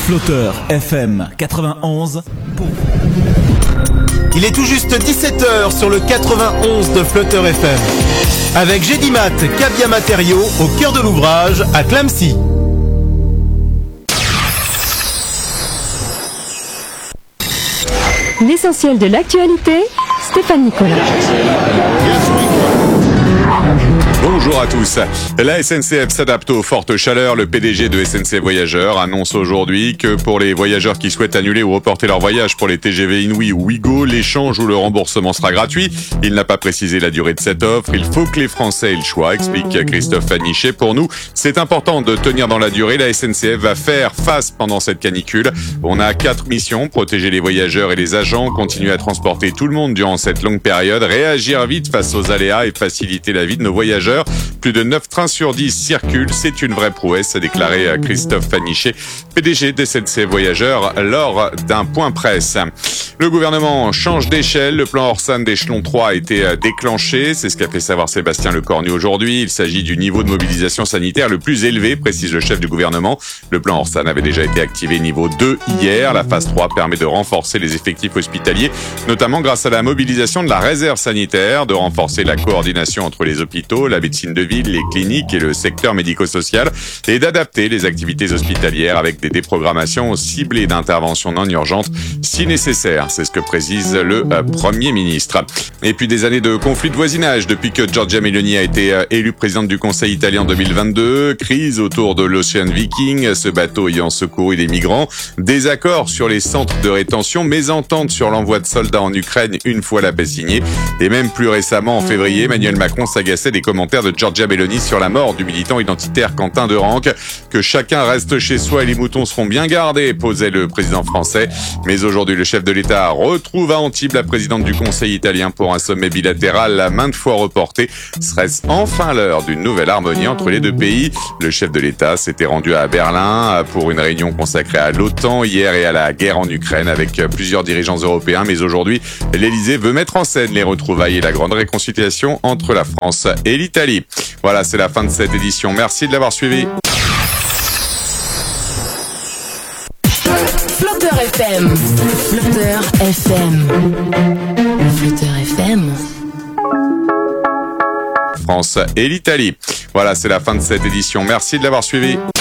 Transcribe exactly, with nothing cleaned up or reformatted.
Flotteur F M quatre-vingt-onze pour vous. Il est tout juste dix-sept heures sur le quatre-vingt-onze de Flotteur F M. Avec Gédimat, Cabia Matériaux, au cœur de l'ouvrage, à Clamecy. L'essentiel de l'actualité, Stéphane Nicolas. Bonjour à tous. La S N C F s'adapte aux fortes chaleurs. Le P D G de S N C F Voyageurs annonce aujourd'hui que pour les voyageurs qui souhaitent annuler ou reporter leur voyage pour les T G V Inouï ou Ouigo, l'échange ou le remboursement sera gratuit. Il n'a pas précisé la durée de cette offre. Il faut que les Français aient le choix, explique Christophe Fanichet. Pour nous, c'est important de tenir dans la durée. La S N C F va faire face pendant cette canicule. On a quatre missions: protéger les voyageurs et les agents, continuer à transporter tout le monde durant cette longue période, réagir vite face aux aléas et faciliter la vie de nos voyageurs. Plus de neuf trains sur dix circulent, c'est une vraie prouesse, a déclaré Christophe Fanichet, P D G d'S N C F Voyageurs, lors d'un point presse. Le gouvernement change d'échelle. Le plan Orsan d'échelon trois a été déclenché. C'est ce qu'a fait savoir Sébastien Lecornu aujourd'hui. Il s'agit du niveau de mobilisation sanitaire le plus élevé, précise le chef du gouvernement. Le plan Orsan avait déjà été activé niveau deux hier. La phase trois permet de renforcer les effectifs hospitaliers, notamment grâce à la mobilisation de la réserve sanitaire, de renforcer la coordination entre les hôpitaux, la médecine de ville, les cliniques et le secteur médico-social, et d'adapter les activités hospitalières avec des déprogrammations ciblées d'interventions non urgentes si nécessaire. C'est ce que précise le euh, Premier ministre. Et puis des années de conflits de voisinage depuis que Giorgia Meloni a été euh, élue présidente du Conseil italien en deux mille vingt-deux. Crise autour de l'Ocean Viking, ce bateau ayant secouru des migrants. Désaccords sur les centres de rétention, mésentente sur l'envoi de soldats en Ukraine une fois la paix signée. Et même plus récemment, en février, Emmanuel Macron s'agaçait des commentaires de Giorgia Meloni sur la mort du militant identitaire Quentin de Ranque. Que chacun reste chez soi et les moutons seront bien gardés, posait le président français. Mais aujourd'hui, le chef de l'État retrouve à Antibes la présidente du Conseil italien pour un sommet bilatéral à maintes fois reporté. Serait-ce enfin l'heure d'une nouvelle harmonie entre les deux pays? Le chef de l'État s'était rendu à Berlin pour une réunion consacrée à l'OTAN hier et à la guerre en Ukraine avec plusieurs dirigeants européens. Mais aujourd'hui, l'Élysée veut mettre en scène les retrouvailles et la grande réconciliation entre la France et l'Italie. Voilà, c'est la fin de cette édition. Merci de l'avoir suivi. Flotteur F M. Flotteur F M. Flotteur F M. France et l'Italie. Voilà, c'est la fin de cette édition. Merci de l'avoir suivi.